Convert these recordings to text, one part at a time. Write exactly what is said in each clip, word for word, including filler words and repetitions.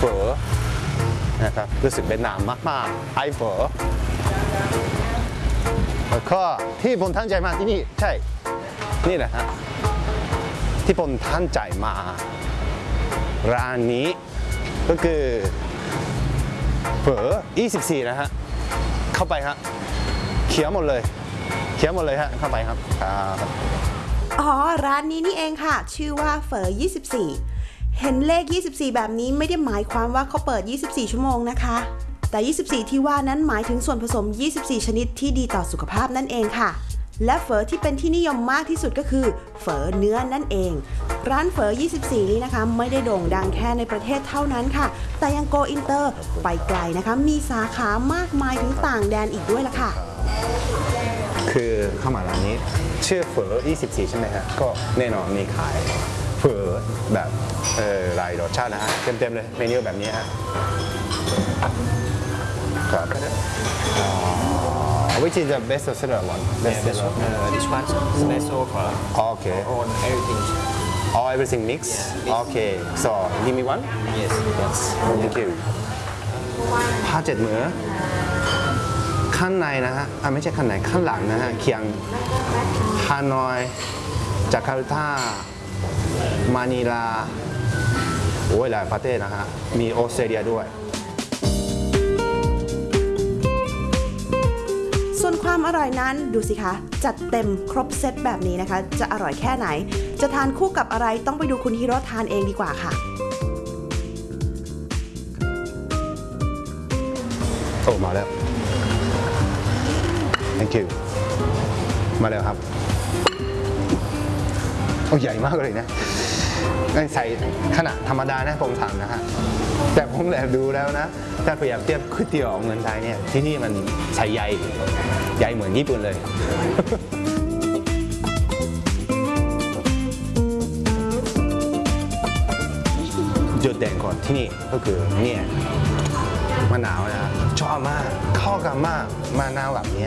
เฝอนะครับรู้สึกเป็นนามมากๆไอเฝอแล้วก็ที่ผมตั้งใจมาที่นี่ใช่นี่แหละฮะที่ผมตั้งใจมาร้านนี้ก็คือเฝอยี่สิบสี่นะฮะเข้าไปฮะเขียวหมดเลยเขียวหมดเลยฮะเข้าไปครับอ๋อร้านนี้นี่เองค่ะชื่อว่าเฝอยี่สิบสี่เห็นเลขยี่สิบสี่แบบนี้ไม่ได้หมายความว่าเขาเปิดยี่สิบสี่ชั่วโมงนะคะแต่ยี่สิบสี่ที่ว่านั้นหมายถึงส่วนผสมยี่สิบสี่ชนิดที่ดีต่อสุขภาพนั่นเองค่ะและเฝอที่เป็นที่นิยมมากที่สุดก็คือเฝอเนื้อนั่นเองร้านเฝอยี่สิบสี่นี้นะคะไม่ได้โด่งดังแค่ในประเทศเท่านั้นค่ะแต่ยังโกอินเตอร์ไปไกลนะคะมีสาขามากมายถึงต่างแดนอีกด้วยล่ะค่ะคือเข้ามาร้านนี้ชื่อเฝอยี่สิบสี่ใช่ไหมฮะก็แน่นอนมีขายเฝอแบบเออหลายรสชาตินะฮะเต็มๆเลยเมนูแบบนี้ฮะครับ Which is the best seller one? Best seller. Uh, this one is special for Okay. on everything. All everything mix. Okay. So give me one. Yes. Yes. Thank you. ผ้าเจ็ดเหมือข้างในนะฮะอ่ะไม่ใช่ข้างในข้างหลังนะฮะเคียงฮานอยจาการ์ตามานิลาโอ้ยหลายประเทศนะฮะมีออสเตรเลียด้วยส่วนความอร่อยนั้นดูสิคะจัดเต็มครบเซตแบบนี้นะคะจะอร่อยแค่ไหนจะทานคู่กับอะไรต้องไปดูคุณฮิโร่ทานเองดีกว่าค่ะโอ้มาแล้ว thank you มาแล้วครับโอ้ใหญ่มากเลยนะใส่ขนาดธรรมดานะผมทำนะฮะแต่ผมแอบดูแล้วนะถ้าเปรียบเทียบก๋วยเตี๋ยวของเมืองไทยเนี่ยที่นี่มันใส่ใหญ่ใหญ่เหมือนญี่ปุ่นเลยจุดเด่นของที่นี่ก็คือเนี่ยมะนาวนะชอบมากเข้ากันมากมะนาวแบบนี้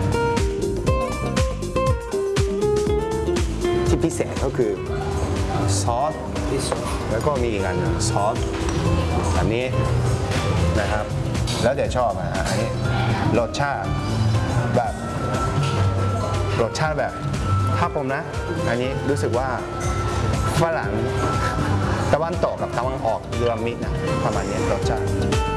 ที่พิเศษก็คือซอสแล้วก็มีอีกอันซอสอันนี้นะครับแล้วเดี๋ยวชอบอ่ะอันนี้รสชาติแบบรสชาติแบบถ้าผมนะอันนี้รู้สึกว่าฝรั่งตะวันตกกับตะวันออกรวมมิตรนะประมาณนี้รสชาติ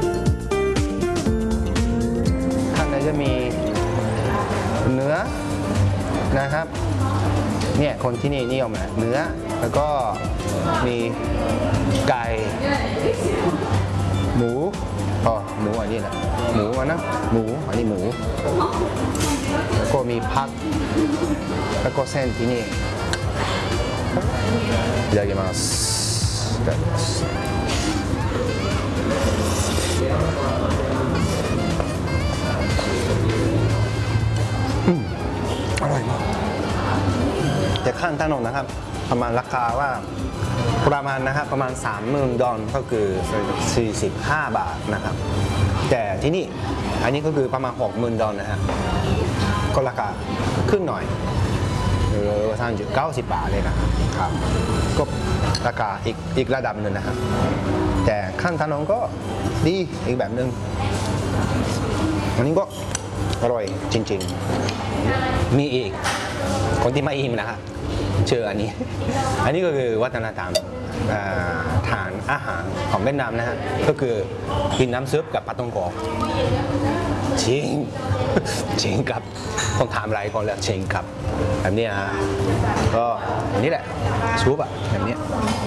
ข้างในจะมีเนื้อนะครับเนี่ยคนที่นี่นิยมนะเนื้อแล้วก็มีไก่หมูอ๋อหมูอันนี้นะหมูอันนะหมูอันนี้หมูแล้วก็มีผักแล้วก็เส้นที่นี่いただきますいただきますอืมอร่อยมากแต่ข้างถนนนะครับประมาณราคาว่าประมาณนะครับประมาณ สามหมื่น ดอลลาร์ก็คือสี่สิบห้าบาทนะครับแต่ที่นี่อันนี้ก็คือประมาณ หกหมื่น ดอลลาร์นะฮะก็ราคาขึ้นหน่อยหรือว่าท่านเก้าสิบบาทเลยนะครับก็ราคาอีกอีกระดับหนึ่งนะครับแต่ข้างถนนก็ดีอีกแบบหนึ่งอันนี้ก็อร่อยจริงๆมีอีกคนที่ไม่อิ่มนะครับเชื่ออันนี้อันนี้ก็คือวัฒนธรรมทานอาหารของเวียดนามนะฮะก็คือกินน้ำซุปกับปลาท่องโกจริงจริงครับต้องถามอะไรก่อนแล้วจริงครับแบบนี้ฮะก็อันนี้แหละซุปอะแบบนี้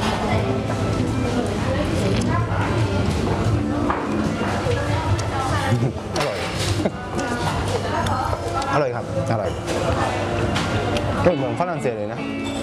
อร่อยอร่อยครับอร่อยก็เหมือนฝรั่งเศสเลยนะ